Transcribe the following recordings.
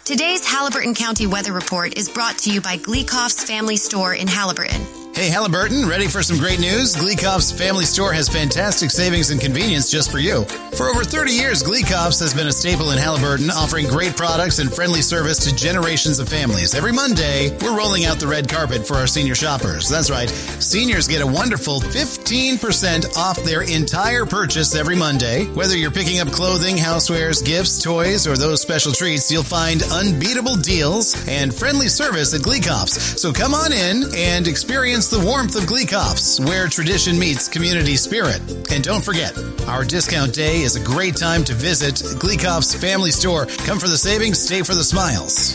Today's Haliburton County Weather Report is brought to you by Gleekoff's Family Store in Haliburton. Hey, Haliburton, ready for some great news? Gleekoff's Family Store has fantastic savings and convenience just for you. For over 30 years, Gleekoff's has been a staple in Haliburton, offering great products and friendly service to generations of families. Every Monday, we're rolling out the red carpet for our senior shoppers. That's right, seniors get a wonderful 15% off their entire purchase every Monday. Whether you're picking up clothing, housewares, gifts, toys, or those special treats, you'll find unbeatable deals and friendly service at Gleekoff's. So come on in and experience the warmth of Gleekoff's, where tradition meets community spirit. And don't forget, our discount day is a great time to visit Gleekoff's Family Store. Come for the savings, stay for the smiles.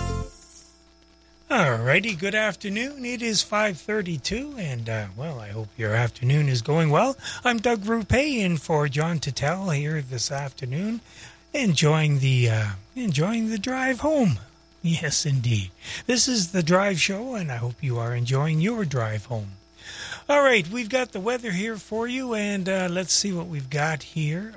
Alrighty, good afternoon. It is 5:32, and I hope your afternoon is going well. I'm Doug Rupe in for John Tattel here this afternoon, enjoying the drive home. Yes, indeed. This is the Drive Show, and I hope you are enjoying your drive home. All right, we've got the weather here for you, and let's see what we've got here.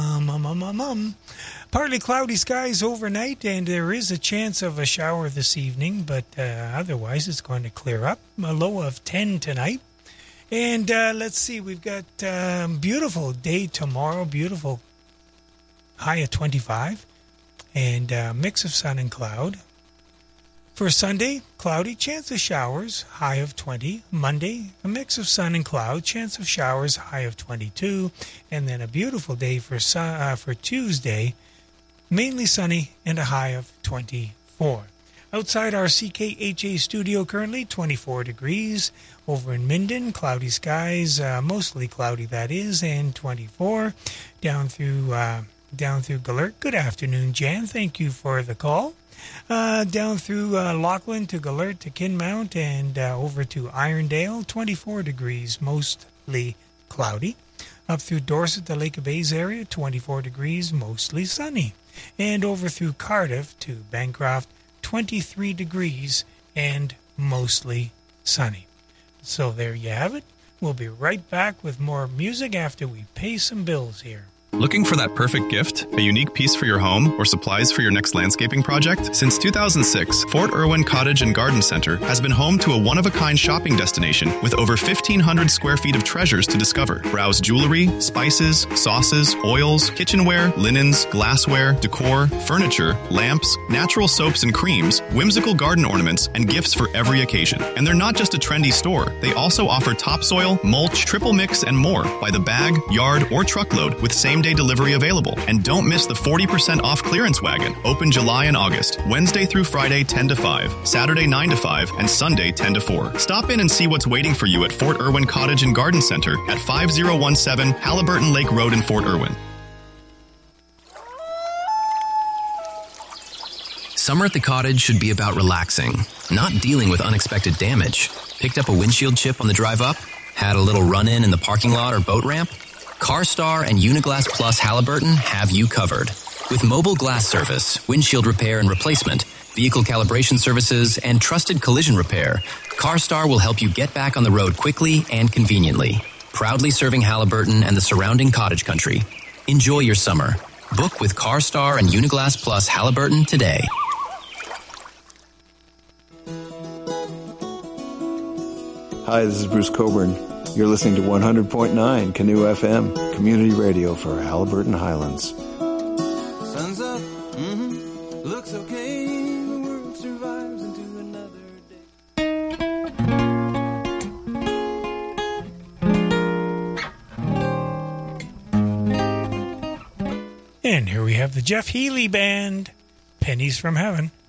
Partly cloudy skies overnight, and there is a chance of a shower this evening, but otherwise it's going to clear up. A low of 10 tonight. And let's see, we've got beautiful day tomorrow, beautiful high of 25, and a mix of sun and cloud. For Sunday, cloudy, chance of showers, high of 20. Monday, a mix of sun and cloud, chance of showers, high of 22. And then a beautiful day for Tuesday, mainly sunny and a high of 24. Outside our CKHA studio currently, 24 degrees. Over in Minden, cloudy skies, mostly cloudy that is, and 24. Down through Galert. Good afternoon, Jan. Thank you for the call. Down through Lachlan to Galert to Kinmount and over to Irondale, 24 degrees, mostly cloudy. Up through Dorset to Lake of Bays area, 24 degrees, mostly sunny. And over through Cardiff to Bancroft, 23 degrees and mostly sunny. So there you have it. We'll be right back with more music after we pay some bills here. Looking for that perfect gift, a unique piece for your home, or supplies for your next landscaping project? Since 2006, Fort Irwin Cottage and Garden Center has been home to a one-of-a-kind shopping destination with over 1,500 square feet of treasures to discover. Browse jewelry, spices, sauces, oils, kitchenware, linens, glassware, decor, furniture, lamps, natural soaps and creams, whimsical garden ornaments, and gifts for every occasion. And they're not just a trendy store. They also offer topsoil, mulch, triple mix, and more by the bag, yard, or truckload with same-day delivery available. And don't miss the 40% off clearance wagon, open July and August, Wednesday through Friday 10 to 5, Saturday 9 to 5, and Sunday 10 to 4. Stop in and see what's waiting for you at Fort Irwin Cottage and Garden Center at 5017 Halliburton Lake Road in Fort Irwin. Summer at the cottage should be about relaxing, not dealing with unexpected damage. Picked up a windshield chip on the drive up? Had a little run-in the parking lot or boat ramp? CarStar and Uniglass Plus Halliburton have you covered. With mobile glass service, windshield repair and replacement, vehicle calibration services, and trusted collision repair, CarStar will help you get back on the road quickly and conveniently. Proudly serving Halliburton and the surrounding cottage country. Enjoy your summer. Book with CarStar and Uniglass Plus Halliburton today. Hi, this is Bruce Coburn. You're listening to 100.9 Canoe FM, community radio for Halliburton Highlands. Sun's up, looks okay, the world survives into another day. And here we have the Jeff Healey Band, Pennies from Heaven.